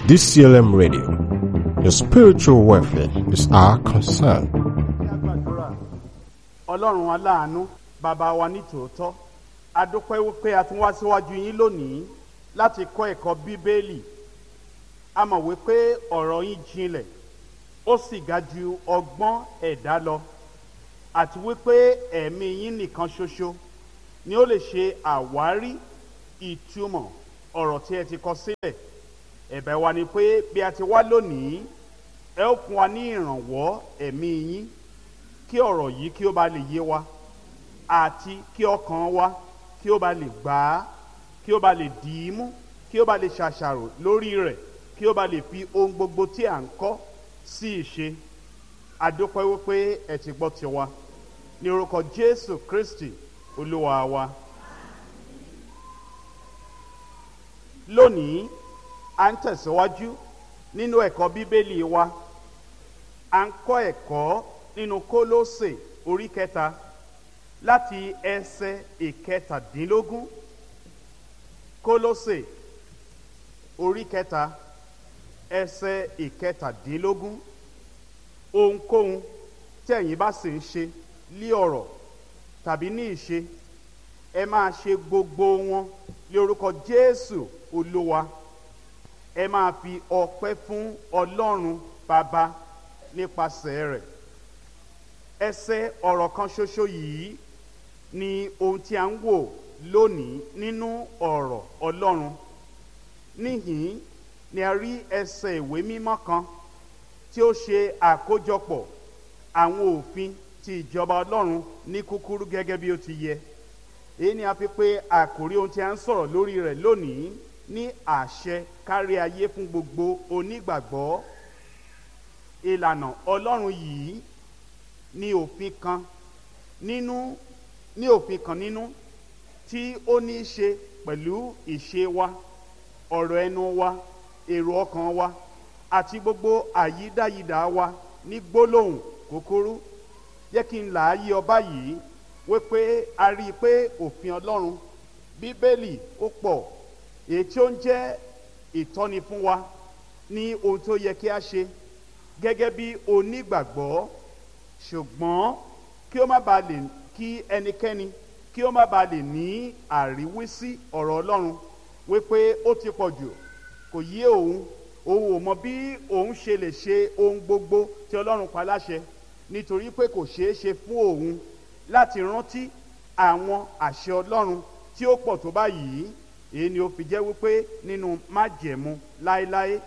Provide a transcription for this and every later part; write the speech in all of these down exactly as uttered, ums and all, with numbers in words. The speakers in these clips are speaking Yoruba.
D C L M Radio. Your spiritual welfare is our concern. Ọlọ́run aláàánú, bàbá wa ní tòótọ́, a dúpẹ́ wípé a tún wá síwájú yín lónìí láti kọ́ ẹ̀kọ́ Bíbélì. A mọ̀ wípé ọ̀rọ̀ yín jinlẹ̀, ó sì ga ju ọgbọ́n ẹ̀dá lọ, àti wípé ẹ̀mí yín nìkan ṣoṣo ni ó lè ṣe àwárí ìtumọ̀ ọ̀rọ̀ tí ẹ ti kọ sílẹ̀. Ẹ̀bẹ̀ wa ni pé bí a ti wá lónìí, ẹ ó fún wa ní ìrànwọ́ ẹ̀mí yín kí ọ̀rọ̀ yìí kí ó bá lè yé wa, àti kí ọkàn wa kí ó bá lè gbà á, kí ó bá lè dì í mú, kí ó bá lè ṣàṣàrò lórí rẹ̀, kí ó bá lè fi ohun gbogbo tí à ń kọ́ sí ìṣe. A dúpẹ́ wípé ẹ ti gbọ́ tiwa ní orúkọ Jésù Kristi Olúwa wa. Lónìí à ń tẹ̀síwájú nínú ẹ̀kọ́ Bíbélì wa. À ń kọ́ ẹ̀kọ́ nínú Kólósè orí kẹta láti ẹsẹ̀ ìkẹtàdínlógún. Kólósè orí kẹta ẹsẹ̀ ìkẹtàdínlógún. Ohunkóhun tí ẹ̀yin bá sì ń ṣe lí ọ̀rọ̀ tàbí ní ìṣe, ẹ máa ṣe gbogbo wọn ní orúkọ Jésù Olúwa. Ẹ máa fi ọpẹ́ fún Ọlọ́run Baba nípasẹ̀ rẹ̀. Ẹsẹ̀ ọ̀rọ̀ kan ṣoṣo yìí ni ohun tí a ń wò lónìí nínú ọ̀rọ̀ Ọlọ́run. Níhìn ni a rí ẹsẹ̀ ìwé mímọ́ kan tí ó ṣe àkójọpọ̀ àwọn òfin ti ìjọba Ọlọ́run ní kúkúrú gẹ́gẹ́ bí ó ti yẹ. Èyí ni a fi pè àkòrí ohun tí a ń sọ̀rọ̀ lórí rẹ̀ lónìí ní àṣẹ kárí ayé fún gbogbo onígbàgbọ́. Ìlànà Ọlọ́run yìí ní òfin kan nínú ní òfin kan nínú tí ó ní í ṣe pẹ̀lú ìṣe wa, ọ̀rọ̀ ẹnu wa, èrò ọkàn wa àti gbogbo àyídáyidà wa ní gbólóhùn kúkúrú. Jẹ́ kí n là á yí ọ báyìí wípé a rí i pé òfin Ọlọ́run Bíbélì ó pọ̀, èyí tí ó ń jẹ́ ìtọ́ni fún wa ní ohun tó yẹ kí a ṣe gẹ́gẹ́ bí onígbàgbọ́. Ṣùgbọ́n kí ó má bàa lè kí ẹnikẹ́ni kí ó má bàa lè ní àríwísí ọ̀rọ̀ Ọlọ́run wípé ó ti pọ̀ jù, kò yé òun, òun ò mọ bí òun ṣe lè ṣe ohun gbogbo tí Ọlọ́run pa láṣẹ, nítorí pé kò ṣeé ṣe fún òun láti rántí àwọn àṣẹ Ọlọ́run tí ó pọ̀ tó báyìí. Èyí ni ó fi jẹ́ wípé nínú májẹ̀mú láéláé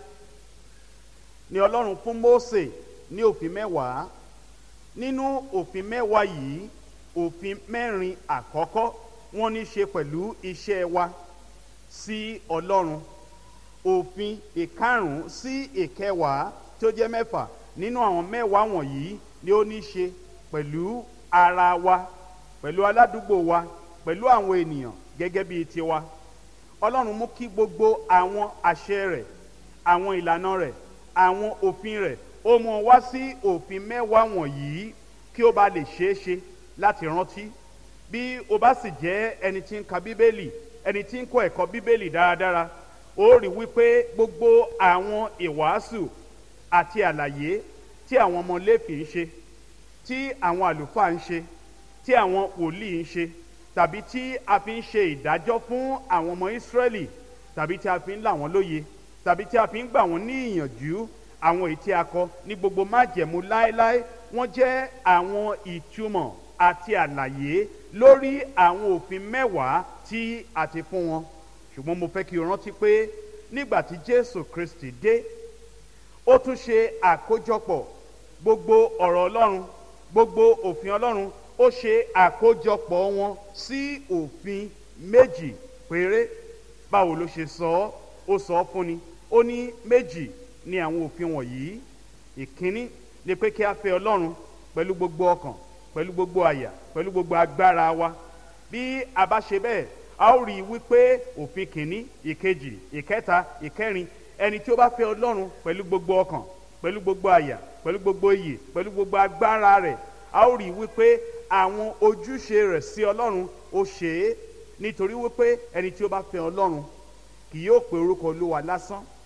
ni Ọlọ́run fún Mósè ní òfin mẹ́wàá. Nínú òfin mẹ́wàá yìí, òfin mẹ́rin àkọ́kọ́ wọ́n ní ṣe pẹ̀lú iṣẹ́ wa sí Ọlọ́run. Òfin ìkarùn-ún sí ìkẹwàá tó jẹ́ mẹ́fà nínú àwọn mẹ́wàá wọ̀nyí ni ó ní ṣe pẹ̀lú ara wa, pẹ̀lú aládùúgbò wa, pẹ̀lú àwọn ènìyàn gẹ́gẹ́ bíi tiwa. Ọlọ́run mú kí gbogbo àwọn àṣẹ rẹ̀, àwọn ìlànà rẹ̀, àwọn òfin rẹ̀, ó mú wá sí òfin mẹ́wàá wọ̀nyí kí ó bá lè ṣeé ṣe láti rántí. Bí o bá sì jẹ́ ẹni tí ń ka Bíbélì, ẹni tí ń kọ́ ẹ̀kọ́ Bíbélì dáradára, ó rí wípé gbogbo àwọn ìwàásù àti àlàyé tí àwọn ọmọ Léfì ń ṣe, tí àwọn àlùfáà ń ṣe, tí àwọn wòlíì ń ṣe, tàbí tí a fi ń ṣe ìdájọ́ fún àwọn ọmọ Ísírẹ́lì, tàbí tí a fi ń là wọ́n lóye, tàbí tí a fi ń gbà wọ́n ní ìyànjú, àwọn èyí tí a kọ ní gbogbo májẹ̀mú láéláé, wọ́n jẹ́ àwọn ìtumọ̀ àti àlàyé lórí àwọn òfin mẹ́wàá tí a ti fún wọn. Ṣùgbọ́n mo fẹ́ kí o rántí pé nígbà tí Jésù Kristi dé, ó tún ṣe àkójọpọ̀ gbogbo ọ̀rọ̀ Ọlọ́run, gbogbo òfin Ọlọ́run, ó ṣe àkójọpọ̀ wọn sí òfin méjì péré. Báwo ló ṣe sọ ọ́? Ó sọ ọ́ fún ni. Ó ní méjì ni àwọn òfin wọ̀nyí. Ìkíní ni pé kí a fẹ́ Ọlọ́run pẹ̀lú gbogbo ọkàn, pẹ̀lú gbogbo àyà, pẹ̀lú gbogbo agbára wa. Bí a bá ṣe bẹ́ẹ̀, a ó rí i wípé òfin kìíní, ìkejì, ìkẹta, ìkẹrin, ẹni tí ó bá fẹ́ Ọlọ́run pẹ̀lú gbogbo ọkàn, pẹ̀lú gbogbo àyà, pẹ̀lú gbogbo iyè, pẹ̀lú gbogbo agbára rẹ̀, a ó rí i wípé àwọn ojúṣe rẹ̀ sí Ọlọ́run ó ṣe é, nítorí wípé ẹni tí ó bá fẹ́ Ọlọ́run kì yóò pe orúkọ Olúwa lásán.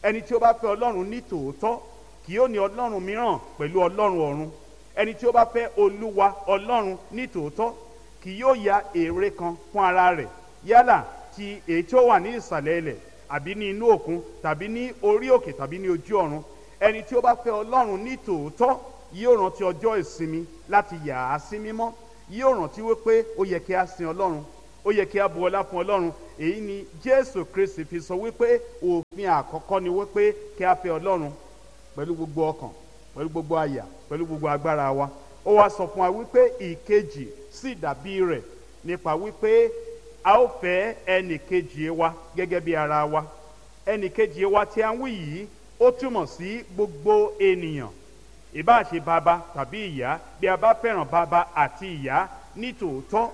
ẹni tí ó bá fẹ́ ọlọ́run ní tòótọ́ kì yóò ní ọlọ́run mìíràn pẹ̀lú ọlọ́run ọ̀run. Ẹni tí ó bá fẹ́ olúwa ọlọ́run ní tòótọ́ kì yóò ya ère kan fún ara rẹ̀, yálà ti èyí tí ó wà ní ìsàlẹ̀ ilẹ̀ àbí ní inú òkun tàbí ní orí òkè tàbí ní ojú ọ̀run. Ẹni tí ó bá fẹ́ ọlọ́run ní tòótọ́ yóò rántí ọjọ́ ìsinmi láti yà á sí mímọ́, yóò rántí wípé ó yẹ kí a sin ọlọ́run, ó yẹ kí a bu ọlá fún ọlọ́run. Èyí ni Jésù Kristi fi sọ wípé òfin àkọ́kọ́ ni wípé kí a fẹ́ ọlọ́run pẹ̀lú gbogbo ọkàn, pẹ̀lú gbogbo àyà, pẹ̀lú gbogbo agbára wa. Ó wá sọ fún wa wípé ìkejì sì dàbí rẹ̀ nípa wípé a ó fẹ́ ẹnì kejì wa gẹ́gẹ́ bí ara wa. Ẹnì kejì wa tí a ń wí yìí ó túmọ̀ sí gbogbo ènìyàn, ìbá ṣe bàbá tàbí ìyá. Bí a bá fẹ́ràn bàbá àti ìyá ní tòótọ́,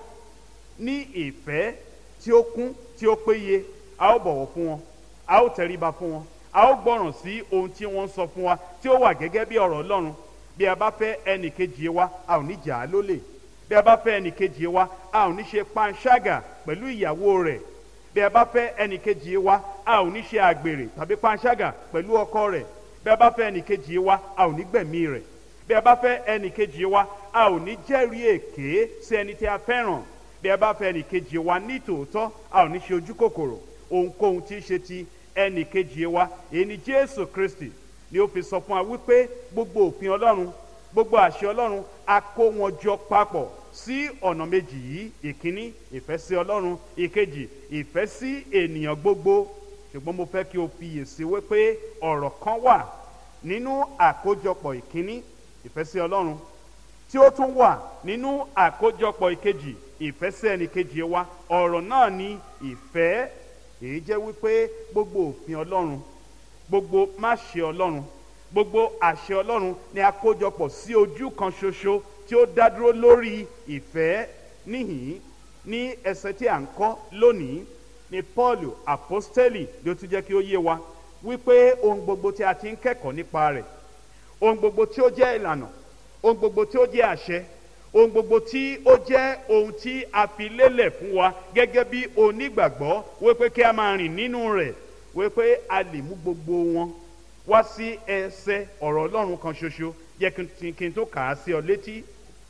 ní ìfẹ́ tí ó kún tí ó péye, a ó bọ̀wọ̀ fún wọn, a ó tẹríba fún wọn, a ó gbọ́ràn sí ohun tí wọ́n ń sọ fún wa tí ó wà gẹ́gẹ́ bí ọ̀rọ̀ Ọlọ́run. Bí a bá fẹ́ ẹnì kejì wa, a ò ní jà á lólè. Bí a bá fẹ́ ẹnì kejì wa, a ò ní ṣe panṣágà pẹ̀lú ìyàwó rẹ̀. Bí a bá fẹ́ ẹnì kejì wa, a ò ní ṣe àgbèrè tàbí panṣágà pẹ̀lú ọkọ rẹ̀. Bí a bá fẹ́ ẹnì kejì wa, a ò ní gbẹ̀mí rẹ̀. Bí a bá fẹ́ ẹnì kejì wa, a ò ní jẹ́rìí èké sí ẹni tí a fẹ́ràn. Bí a bá fẹ́ ẹnì kejì wa ní tòótọ́, a ò ní ṣe ojú kòkòrò ohunkóhun tí í ṣe ti ẹnì kejì wa. Èyí ni Jésù Kristi ni ó fi sọ fún wa wípé gbogbo òfin Ọlọ́run, gbogbo àṣẹ Ọlọ́run, a kó wọn jọ papọ̀ sí ọ̀nà méjì yìí. Ìkíní, ìfẹ́ sí Ọlọ́run. Ìkejì, ìfẹ́ sí ènìyàn gbogbo. Ṣùgbọ́n mo fẹ́ kí o fiyèsí wípé ọ̀rọ̀ kan wà nínú àkójọpọ̀ ìkíní, ìfẹ́ sí Ọlọ́run, tí ó tún wà nínú àkójọpọ̀ ìkejì, ìfẹ́ sí ẹnì kejì wa. Ọ̀rọ̀ náà ni ìfẹ́. Èyí jẹ́ wípé gbogbo òfin Ọlọ́run, gbogbo máṣe Ọlọ́run, gbogbo àṣẹ Ọlọ́run ni a kójọpọ̀ sí ojú kan ṣoṣo tí ó dá dúró lórí ìfẹ́. Níhìn ní ẹsẹ̀ tí à ń kọ́ lónìí ni Paul apostoli ló tún jẹ́ kí ó yé wa wípé ohun gbogbo tí a ti ń kẹ́kọ̀ọ́ nípa rẹ̀, ohun gbogbo tí ó jẹ́ ìlànà, ohun gbogbo tí ó jẹ́ àṣẹ, ohun gbogbo tí ó jẹ́ ohun tí a fi lélẹ̀ fún wa gẹ́gẹ́ bí onígbàgbọ́ wípé kí a máa rìn nínú rẹ̀, wípé a lè mú gbogbo wọn wá sí ẹsẹ̀ ọ̀rọ̀ Ọlọ́run kan ṣoṣo. Jẹ́ kí n tó kà á sí ọ létí.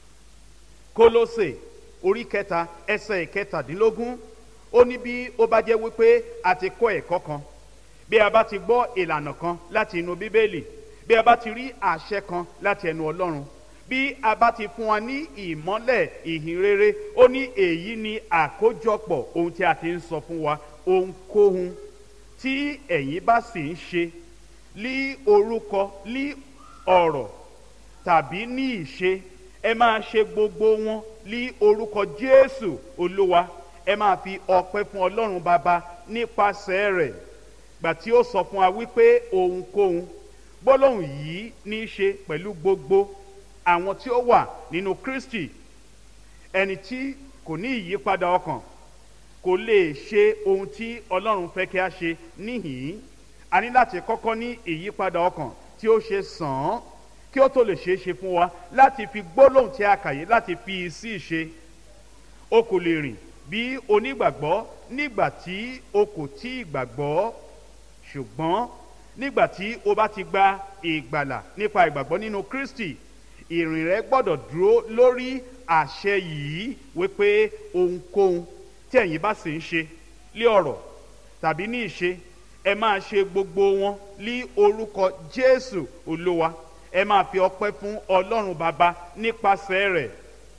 Kólósè orí kẹta ẹsẹ̀ ìkẹtàdínlógún, ó ní bí ó bá jẹ́ wípé a ti kọ́ ẹ̀kọ́ kan, bí a bá ti gbọ́ ìlànà kan láti inú Bíbélì, bí a bá ti rí àṣẹ kan láti ẹnu Ọlọ́run, bí a bá ti fún wa ní ìmọ́lẹ̀ ìhìn rere, ó ní èyí ni àkójọpọ̀ ohun tí a ti ń sọ fún wa. Ohunkóhun tí ẹ̀yin bá sì ń ṣe ní orúkọ, ní ọ̀rọ̀ tàbí ní ìṣe, ẹ máa ṣe gbogbo wọn ní orúkọ Jésù Olúwa. Ẹ máa fi ọpẹ́ fún Ọlọ́run Baba nípasẹ̀ rẹ̀. Gbà tí ó sọ fún wa wípé ohunkóhun, gbólóhùn yìí ní í ṣe pẹ̀lú gbogbo àwọn tí ó wà nínú Kristi. Ẹni tí kò ní ìyípadà ọkàn kò lè ṣe ohun tí Ọlọ́run fẹ́ kí a ṣe. Níhìn a ní láti kọ́kọ́ ní ìyípadà ọkàn tí ó ṣe sàn án kí ó tó lè ṣeé ṣe fún wa láti fi gbólóhùn tí a kà yìí láti fi sí ìṣe. O kò lè rìn bí onígbàgbọ́ nígbà tí o kò tí ì gbàgbọ́. Ṣùgbọ́n nígbà tí o bá ti gba ìgbàlà nípa ìgbàgbọ́ nínú Kristi, ìrìn rẹ gbọ́dọ̀ dúró lórí àṣẹ yìí wípé ohunkóhun tí ẹ̀yin bá sì ń ṣe lé ọ̀rọ̀ tàbí ní ìṣe, ẹ máa ṣe gbogbo wọn ní orúkọ Jésù Olúwa. Ẹ máa fi ọpẹ́ fún Ọlọ́run Baba nípasẹ̀ rẹ̀.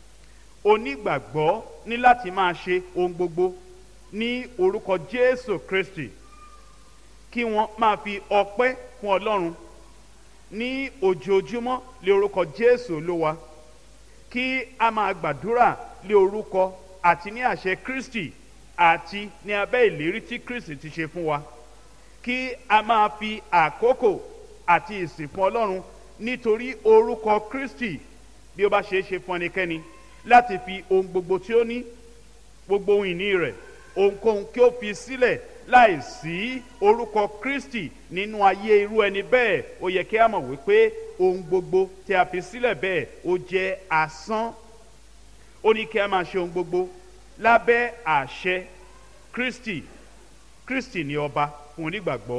Onígbàgbọ́ ní láti máa ṣe ohun gbogbo ní orúkọ Jésù Kristi, kí wọ́n máa fi ọpẹ́ fún Ọlọ́run ní ojoojúmọ́ lé orúkọ Jésù Olúwa, kí a máa gbàdúrà lé orúkọ àti ní àṣẹ Kristi àti ní abẹ́ ìlérí tí Kristi ti ṣe fún wa, kí a máa fi àkókò àti ìsìn fún Ọlọ́run nítorí orúkọ Kristi. Bí ó bá ṣe é ṣe fún ẹnikẹ́ni láti fi ohun gbogbo tí ó ní, gbogbo ohun ìní rẹ̀, ohunkóhun kí ó fi sílẹ̀ láì sí orúkọ Kristi nínú ayé irú ẹni bẹ́ẹ̀, ó yẹ kí a mọ̀ wípé ohun gbogbo tí a fi sílẹ̀ bẹ́ẹ̀ ó jẹ́ asán. Ó ní kí a máa ṣe ohun gbogbo lábẹ́ àṣẹ Kristi. Kristi ni ọba fún onígbàgbọ́.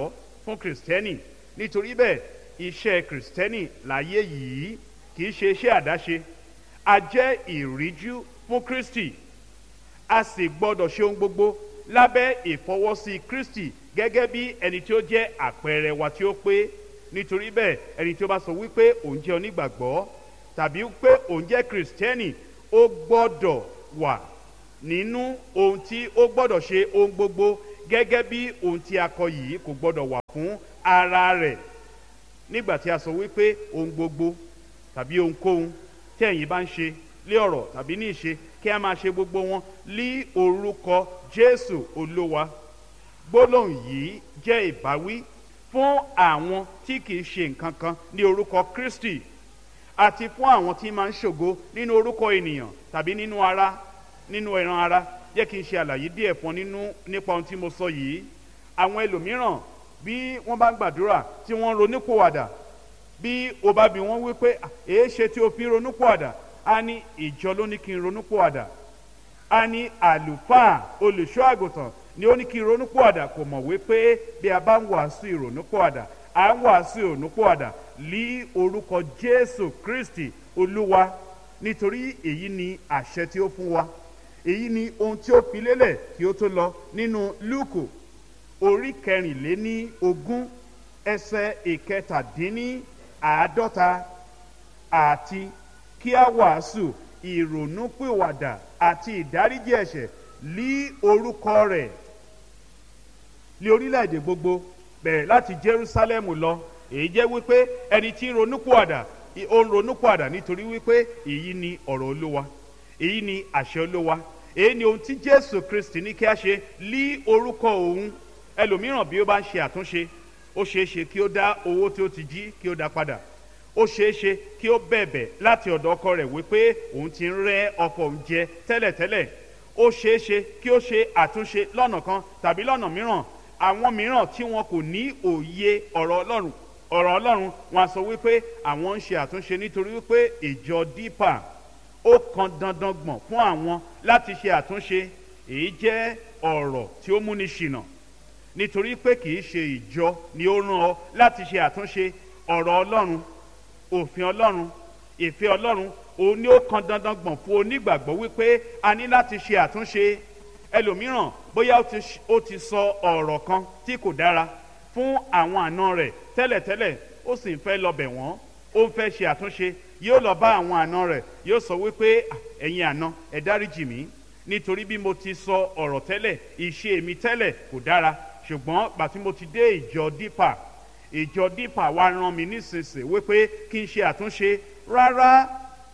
fún kìrìsìtẹ́nì. Nítorí bẹ́ẹ̀ iṣẹ́ kìrìsìtẹ́nì láyé yìí kì í ṣe iṣẹ́ àdáṣe. A jẹ́ ìríjú fún Kristi, a sì gbọ́dọ̀ ṣe ohun gbogbo lábẹ́ ìfọwọ́sí Kristi gẹ́gẹ́ bí ẹni tí ó jẹ́ àpẹẹrẹ wa tí ó pé. Nítorí bẹ́ẹ̀ ẹni tí ó bá sọ wípé òun jẹ́ onígbàgbọ́ tàbí pé òun jẹ́ kìrìsìtẹ́nì, ó gbọ́dọ̀ wà nínú ohun tí ó gbọ́dọ̀ ṣe ohun gbogbo gẹ́gẹ́ bí ohun tí a kọ yìí kò gbọ́dọ̀ wà fún ara rẹ̀. Nígbà tí a sọ wípé ohun gbogbo tàbí ohunkóhun tí ẹ̀yin bá ń ṣe lé ọ̀rọ̀ tàbí ní ìṣe, kí a máa ṣe gbogbo wọn lí orúkọ Jésù Olúwa. Gbólóhùn yìí jẹ́ ìbáwí fún àwọn tí kìí ṣe nǹkan kan ní orúkọ Kristi àti fún àwọn tí máa ń ṣògo nínú orúkọ ènìyàn tàbí nínú ara nínú ẹran ara. Jẹ́ kí n ṣe àlàyé díẹ̀ fún nínú nípa ohun tí mo sọ yìí. Àwọn ẹlòmíràn bí wọ́n bá ń gbàdúrà tí wọ́n ń ronúpìwàdà, bí o bá bi wọ́n wípé èé ṣe tí o fi ń ronúpìwàdà, a ní ìjọ ló ní kí n ronúpìwàdà, a ní àlùfáà olùṣọ́ àgùntàn ni ó ní kí n ronúpìwàdà. Kò mọ̀ wípé bí a bá ń wàásù ìrònúpìwàdà, à ń wàásù ìrònúpìwàdà lí orúkọ Jésù Kristi Olúwa. Nítorí èyí ni àṣẹ tí ó fún wa, èyí ni ohun tí ó fi lélẹ̀ kí ó tó lọ nínú Lúùkù orí kẹrìnléní ogún ẹsẹ̀ ìkẹtàdínní àádọ́ta, àti kí a wàásù ìrònúpìwàdà àti ìdáríjì ẹ̀ṣẹ̀ lí orúkọ rẹ̀ ní orílẹ̀-èdè gbogbo, bẹ̀rẹ̀ láti Jerúsálẹ́mù lọ. Èyí jẹ́ wípé ẹni tí ń ronúpìwàdà ó ń ronúpìwàdà nítorí wípé èyí ni ọ̀rọ̀ Olúwa, èyí ni àṣẹ Olúwa, èyí ni ohun tí Jésù Kristi ní kí a ṣe lí orúkọ òun. Ẹlòmíràn bí ó bá ń ṣe àtúnṣe, ó ṣeé ṣe kí ó dá owó tí ó ti jí kí ó dá padà. Ó ṣeé ṣe kí ó bẹ̀bẹ̀ láti ọ̀dọ̀ ọkọ rẹ̀ wípé òun ti ń rẹ́ ọkọ òun jẹ tẹ́lẹ̀tẹ́lẹ̀. Ó ṣeé ṣe kí ó ṣe àtúnṣe lọ́nà kan tàbí lọ́nà mìíràn. Àwọn mìíràn tí wọn kò ní òye ọ̀rọ̀ Ọlọ́run ọ̀rọ̀ Ọlọ́run wọn á sọ wípé àwọn ń ṣe àtúnṣe nítorí wípé ìjọ dípà ó kan dandan gbọ̀n fún àwọn láti ṣe àtúnṣe. Èyí jẹ́ ọ̀rọ̀ tí ó múni ṣìnà, nítorí pé kì í ṣe ìjọ ni ó rán ọ láti ṣe àtúnṣe. Ọ̀rọ̀ Ọlọ́run, òfin Ọlọ́run, ìfẹ́ Ọlọ́run, òun ni ó kan dandan gbọ̀n fún onígbàgbọ́ wípé a ní láti ṣe àtúnṣe. Ẹlòmíràn bóyá ó ti sọ ọ̀rọ̀ kan tí kò dára fún àwọn àna rẹ̀ tẹ́lẹ̀tẹ́lẹ̀, ó sì ń fẹ́ lọ bẹ̀ wọ́n, ó ń fẹ́ ṣe àtúnṣe. Yóò lọ bá àwọn àna rẹ̀, yóò sọ wípé ẹ̀yin àna ẹ dáríjì mí, nítorí bí mo ti sọ ọ̀rọ̀ tẹ́lẹ̀, ìṣe mi tẹ́lẹ̀ kò dára, ṣùgbọ́n gbà tí mo ti dé ìjọ dípà, ìjọ dípà wá rán mi nísinsìnyí wípé kí n ṣe àtúnṣe. Rárá,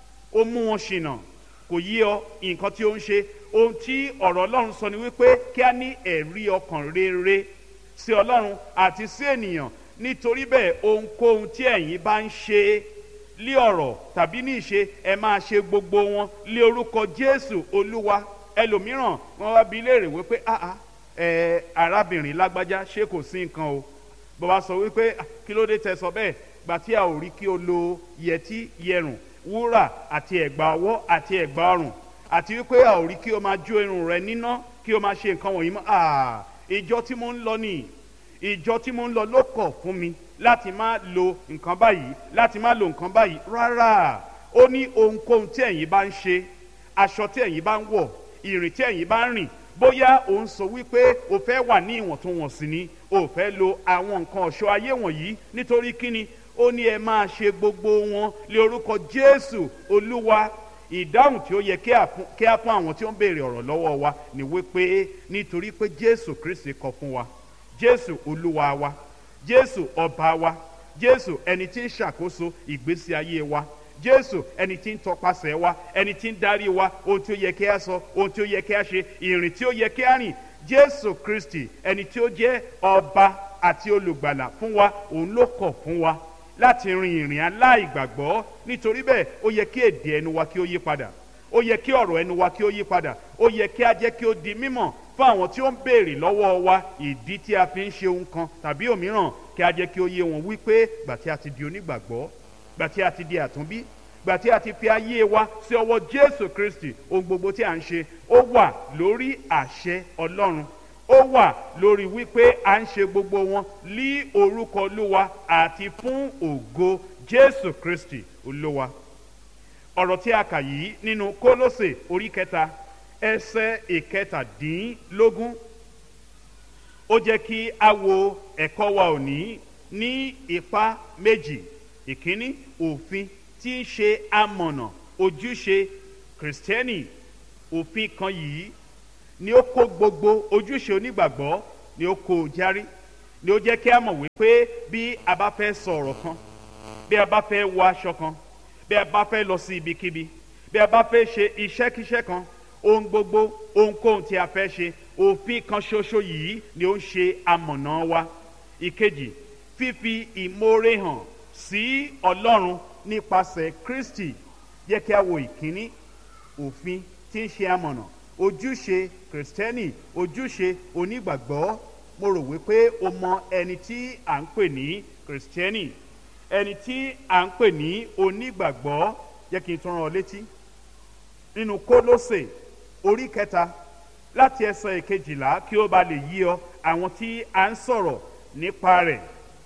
ó mú wọn ṣìnà, kò yí ọ nǹkan tí ó ń ṣe. Ohun tí ọ̀rọ̀ Ọlọ́run sọ ni wípé kí a ní ẹ̀rí ọkàn rere sí Ọlọ́run àti sí ènìyàn. Nítorí bẹ́ẹ̀ ohunkóhun tí ẹ̀yin bá ń ṣe lí ọ̀rọ̀ tàbí ní ìṣe, ẹ máa ṣe gbogbo wọn lé orúkọ Jésù Olúwa. Ẹlòmíràn wọn wá bi léèrè wípé áá ẹ arábìnrin lágbájá ṣé kò sí nǹkan o. Bó bá sọ wípé kí ló dé tẹ́ sọ bẹ́ẹ̀, gbà tí a ò rí kí o lo yẹtí, yẹrùn, wúrà àti ẹ̀gbà ọwọ́ àti ẹ̀gbà ọrùn, àti wípé a ò rí kí o máa jó irun rẹ níná, kí o máa ṣe nǹkan wọ̀nyí mọ́. Ah, ìjọ tí mo ń lọ nìyí, ìjọ tí mo ń lọ ló kọ̀ fún mi láti má lo nǹkan báyìí, láti má lo nǹkan báyìí. Rárá, ó ní ohunkóhun tí ẹ̀yin bá ń ṣe, aṣọ tí ẹ̀yin bá ń wọ̀, ìrìn tí ẹ̀yin bá ń rìn, bóyá òun sọ wípé o fẹ́ wà ní ìwọ̀ntúnwọ̀nsì ni, o fẹ́ lo àwọn nǹkan ọ̀ṣọ́ ayé wọ̀nyí, nítorí kíni? Ó ní ẹ máa ṣe gbogbo wọn lé orúkọ Jésù Olúwa. Ìdáhùn tí ó yẹ kí a fún àwọn tí ó ń béèrè ọ̀rọ̀ lọ́wọ́ wa ni wípé nítorí pé Jésù Kristi kọ fún wa, Jésù Olúwa wa, Jésù ọba wa, Jésù ẹni tí ń ṣàkóso ìgbésí ayé wa, Jésù ẹni tí ń tọpasẹ̀ wa, ẹni tí ń darí wa, ohun tí ó yẹ kí a sọ, ohun tí ó yẹ kí a ṣe, ìrìn tí ó yẹ kí a rìn. Jésù Kristi ẹni tí ó jẹ́ ọba àti olùgbàlà fún wa, òun ló kọ̀ fún wa láti rin ìrìn aláìgbàgbọ́. Nítorí bẹ́ẹ̀ ó yẹ kí èdè ẹnu wa kí ó yí padà, ó yẹ kí ọ̀rọ̀ ẹnu wa kí ó yí padà, ó yẹ kí a jẹ́ kí ó di mímọ̀ fún àwọn tí ó ń béèrè lọ́wọ́ wa ìdí tí a fi ń ṣe ohun kan tàbí òmíràn, kí a jẹ́ kí ó yé wọn wípé gbà tí a ti di onígbàgbọ́, gbà tí a ti di àtúnbí, gbà tí a ti fi ayé wa sí ọwọ́ Jésù Kristi, ohun gbogbo tí a ń ṣe ó wà lórí àṣẹ Ọlọ́run, ó wà lórí wípé à ń ṣe gbogbo wọn lí orúkọ Olúwa àti fún ògo Jésù Kristi Olúwa. Ọ̀rọ̀ tí a kà yìí nínú Kólósè orí kẹta ẹsẹ̀ ìkẹtàdínlógún ó jẹ́ kí a wo ẹ̀kọ́ wa òní ní ipa méjì. Ìkíní, òfin tí ń ṣe amọ̀nà ojúṣe Kristẹni. Òfin kan yìí ni ó kó gbogbo ojúṣe onígbàgbọ́ ni ó kó o járí, ni ó jẹ́ kí a mọ̀ wípé bí a bá fẹ́ sọ ọ̀rọ̀ kan, bí a bá fẹ́ wọ aṣọ kan, bí a bá fẹ́ lọ sí ibikíbi, bí a bá fẹ́ ṣe iṣẹ́kíṣẹ́ kan, ohun gbogbo ohunkóhun tí a fẹ́ ṣe, òfin kan ṣoṣo yìí ni ó ń ṣe amọ̀nà wa. Ìkejì, fífi ìmoore hàn sí Ọlọ́run nípasẹ̀ Kristi. Jẹ́ kí a wo ìkíní, òfin tí ń ṣe amọ̀nà ojúṣe Kristẹni, ojúṣe onígbàgbọ́. Mo rò wípé o mọ ẹni tí à ń pè ní Kristẹni, ẹni tí à ń pè ní onígbàgbọ́. Jẹ́ kí n tún rán ọ létí nínú Kólósè orí kẹta láti ẹsẹ̀ ìkejìlá kí ó ba lè yí ọ àwọn tí à ń sọ̀rọ̀ nípa rẹ̀.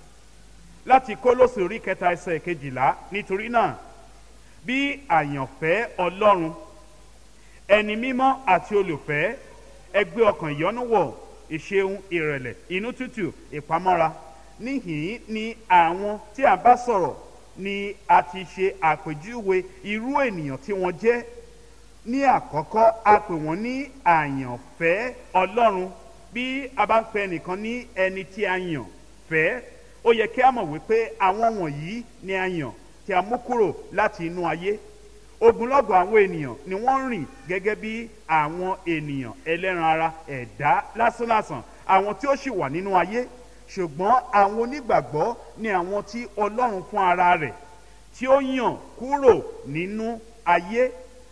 Láti Kólósè orí kẹta ẹsẹ̀ ìkejìlá, nítorí náà bí àyànfẹ́ Ọlọ́run, ẹni mímọ́ àti olùfẹ́, ẹ gbé ọkàn ìyọ́nú wọ̀, ìṣeun, ìrẹ̀lẹ̀, inú tútù, ìpamọ́ra. Níhìn ni àwọn tí a bá sọ̀rọ̀ ni a ti ṣe àpèjúwe irú ènìyàn tí wọ́n jẹ́. Ní àkọ́kọ́, a pè wọ́n ní àyànfẹ́ Ọlọ́run. Bí a bá ń pè ẹnìkan ní ẹni tí a yàn fẹ́, ó yẹ kí a mọ̀ wípé àwọn wọ̀nyí ni a yàn, tí a mú kúrò láti inú ayé. Ogunlọ́gọ̀ àwọn ènìyàn ni wọ́n rìn gẹ́gẹ́ bí àwọn ènìyàn ẹlẹ́ran ara, ẹ̀dá lásánlàsàn, àwọn tí ó sì wà nínú ayé. Ṣùgbọ́n àwọn onígbàgbọ́ ni àwọn tí Ọlọ́run fún ara rẹ̀ tí ó yàn kúrò nínú ayé.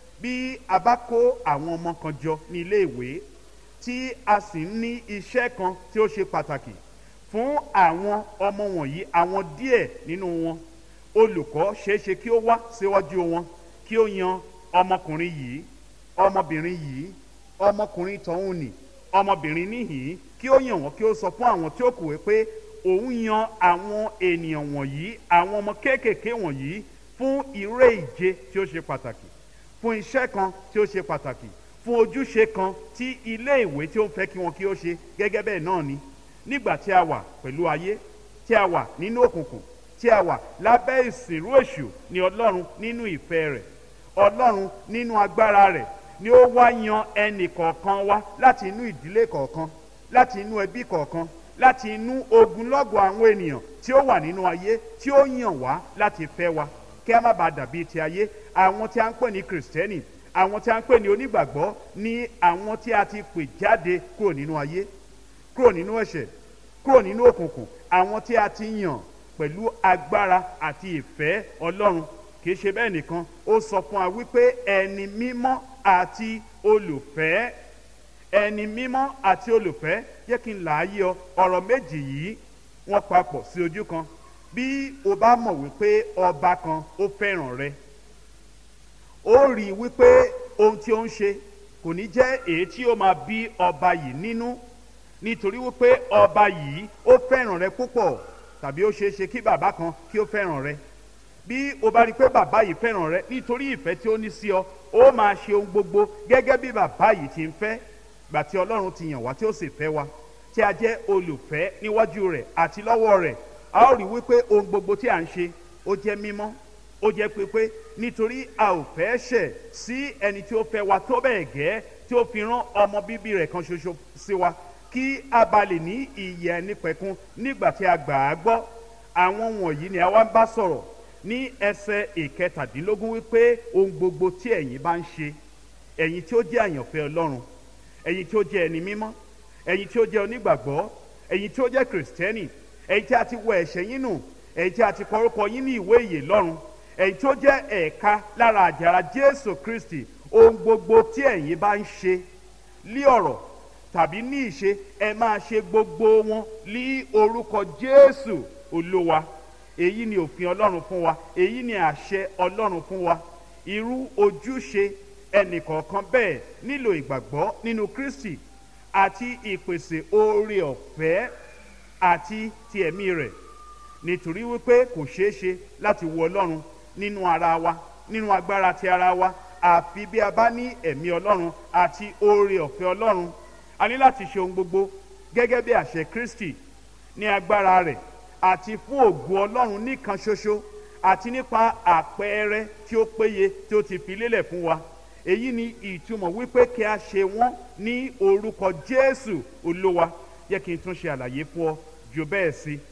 Bí a bá kó àwọn ọmọ kan jọ ní ilé ìwé tí a sì ń ní iṣẹ́ kan tí ó ṣe pàtàkì fún àwọn ọmọ wọ̀nyí, àwọn díẹ̀ nínú wọn, olùkọ́ ṣeéṣe kí ó wá síwájú wọn kí ó yan ọmọkùnrin yìí, ọmọbìnrin yìí, ọmọkùnrin tọ̀hún nì, ọmọbìnrin níhìn, kí ó yàn wọ́n, kí ó sọ fún àwọn tí ó kù wípé òun yan àwọn ènìyàn wọ̀nyí, àwọn ọmọ kéékèèké wọ̀nyí fún eré ìje tí ó ṣe pàtàkì, fún iṣẹ́ kan tí ó ṣe pàtàkì, fún ojúṣe kan tí ilé ìwé tí ó ń fẹ́ kí wọn kí ó ṣe. Gẹ́gẹ́ bẹ́ẹ̀ náà ni nígbà tí a wà pẹ̀lú ayé, tí a wà nínú òkùnkùn, tí a wà lábẹ́ ìsìnrú èṣù, ni Ọlọ́run nínú ìfẹ́ rẹ̀, Ọlọ́run nínú agbára rẹ̀, ni ó wá yan ẹnì kọ̀ọ̀kan wá láti inú ìdílé kọ̀ọ̀kan, láti inú ẹbí kọ̀ọ̀kan, láti inú ogunlọ́gọ̀ àwọn ènìyàn tí ó wà nínú ayé, tí ó yàn wá láti fẹ́ wa, kí a má bàa dàbí ti ayé. Àwọn tí a ń pè ní Kristẹni, àwọn tí a ń pè ní onígbàgbọ́, ni àwọn tí a ti pè jáde kúrò nínú ayé, kúrò nínú ẹ̀ṣẹ̀, kúrò nínú òkùnkùn, àwọn tí a ti yàn pẹ̀lú agbára àti ìfẹ́ Ọlọ́run. Kì í ṣe bẹ́ẹ̀ nìkan, ó sọ fún wa wípé ẹni mímọ́ àti olùfẹ́, ẹni mímọ́ àti olùfẹ́. Jẹ́ kí n là á yé ọ, ọ̀rọ̀ méjì yìí wọ́n papọ̀ sí ojú kan. Bí o bá mọ̀ wípé ọba kan ó fẹ́ràn rẹ, ó rí i wípé ohun tí ó ń ṣe kò ní jẹ́ èyí tí ó máa bí ọba yìí nínú, nítorí wípé ọba yìí ó fẹ́ràn rẹ púpọ̀. Tàbí ó ṣeé ṣe kí bàbá kan kí ó fẹ́ràn rẹ. Bí o bá rí i pé bàbá yìí fẹ́ràn rẹ, nítorí ìfẹ́ tí ó ní sí ọ, ó máa ṣe ohun gbogbo gẹ́gẹ́ bí bàbá yìí ti ń fẹ́. Gbà tí Ọlọ́run ti yàn wá, tí ó sì fẹ́ wa, tí a jẹ́ olùfẹ́ níwájú rẹ̀ àti lọ́wọ́ rẹ̀, a ó rí wípé ohun gbogbo tí à ń ṣe ó jẹ́ mímọ́, ó jẹ́ pípé, nítorí a ò fẹ́ ṣẹ̀ sí ẹni tí ó fẹ́ wa tó bẹ́ẹ̀ gẹ́ tí ó fi rán ọmọ bíbí rẹ̀ kan ṣoṣo sí wa, kí a bá lè ní ìyè ẹnìpẹ̀kun nígbà tí a gbà á gbọ́. Àwọn wọ̀nyí ni a wá ń bá sọ̀rọ̀ ní ẹsẹ̀ ìkẹtàdínlógún wípé ohun gbogbo tí ẹ̀yin bá ń ṣe, ẹ̀yin tí ó jẹ́ àyànfẹ́ Ọlọ́run, ẹ̀yin tí ó jẹ́ ẹni mímọ́, ẹ̀yin tí ó jẹ́ onígbàgbọ́, ẹ̀yin tí ó jẹ́ Kristẹni, ẹ̀yin tí a ti wẹ ẹ̀ṣẹ̀ yín nù, ẹ̀yin tí a ti kọ orúkọ yín ní ìwé ìyè lọ́run, ẹ̀yin tí ó jẹ́ ẹ̀ka lára àjàrà Jésù Kristi, ohun gbogbo tí ẹ̀yin bá ń ṣe lí ọ̀rọ̀ tàbí ní ìṣe, ẹ máa ṣe gbogbo wọn lí orúkọ Jésù Olúwa. Èyí ni òfin Ọlọ́run fún wa, èyí ni àṣẹ Ọlọ́run fún wa. Irú ojúṣe ẹnìkọ̀ọ̀kan bẹ́ẹ̀ nílò ìgbàgbọ́ nínú Kristi, àti ìpèsè oore ọ̀fẹ́ àti ti ẹ̀mí rẹ̀, nítorí wípé kò ṣeé ṣe láti wo Ọlọ́run nínú ara wa, nínú agbára ti ara wa, àfi bí a bá ní ẹ̀mí Ọlọ́run àti oore ọ̀fẹ́ Ọlọ́run. A ní láti ṣe ohun gbogbo gẹ́gẹ́ bí àṣẹ Kristi ní agbára rẹ̀ àti fún ògo Ọlọ́run nìkan ṣoṣo, àti nípa àpẹẹrẹ tí ó péye tí ó ti fi lélẹ̀ fún wa. Èyí ni ìtumọ̀ wípé kí a ṣe wọ́n ní orúkọ Jésù Olúwa. Yẹ kí n tún ṣe àlàyé fún ọ jù bẹ́ẹ̀ sí.